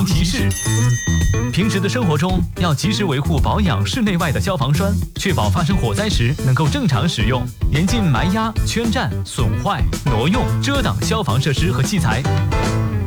提示：平时的生活中要及时维护保养室内外的消防栓，确保发生火灾时能够正常使用，严禁埋压、圈占、损坏、挪用、遮挡消防设施和器材。